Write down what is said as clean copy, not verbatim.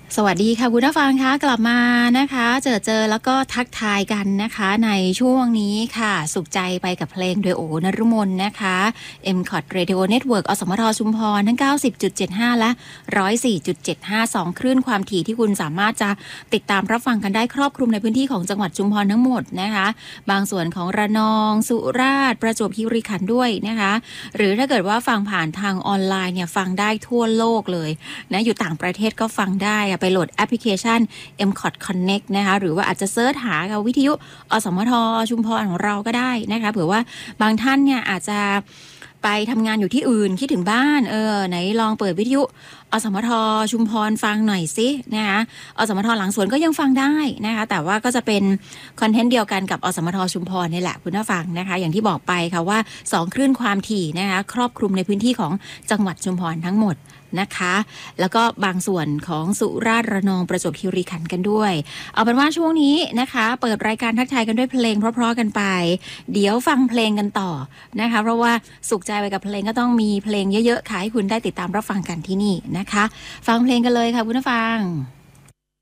สวัสดีค่ะคุณผู้ฟังคะกลับมานะคะเจอแล้วก็ทักทายกันนะคะในช่วงนี้ค่ะสุขใจไปกับเพลงโดยโอนฤมลนะคะ MCOT Radio Network อสมทชุมพรทั้ง 90.75 และ 104.75 2 คลื่นความถี่ที่คุณสามารถจะติดตามรับฟังกันได้ครอบคลุมในพื้นที่ของจังหวัดชุมพรทั้งหมดนะคะบางส่วนของระนองสุราษฎร์ประจวบคีรีขันธ์ด้วยนะคะหรือถ้าเกิดว่าฟังผ่านทางออนไลน์เนี่ยฟังได้ทั่วโลกเลยนะอยู่ต่างประเทศก็ฟังได้ไปโหลดแอปพลิเคชัน MCOT Connect นะคะหรือว่าอาจจะเซิร์ชหากับวิทยุอสมทชุมพรของเราก็ได้นะคะเผื่อว่าบางท่านเนี่ยอาจจะไปทำงานอยู่ที่อื่นคิดถึงบ้านไหนลองเปิดวิทยุอสมทชุมพรฟังหน่อยสินะคะอสมทหลังสวนก็ยังฟังได้นะคะแต่ว่าก็จะเป็นคอนเทนต์เดียวกันกับอสมทชุมพรนี่แหละคุณผู้ฟังนะคะอย่างที่บอกไปค่ะว่า2คลื่นความถี่นะคะครอบคลุมในพื้นที่ของจังหวัดชุมพรทั้งหมดนะคะแล้วก็บางส่วนของสุราษฎร์ระนองประจวบคีรีขันธ์กันด้วยเอาเป็นว่าช่วงนี้นะคะเปิดรายการทักทายกันด้วยเพลงเพราะๆกันไปเดี๋ยวฟังเพลงกันต่อนะคะเพราะว่าสุขใจไปกับเพลงก็ต้องมีเพลงเยอะๆค่ะให้คุณได้ติดตามรับฟังกันที่นี่นะคะฟังเพลงกันเลยค่ะคุณผู้ฟัง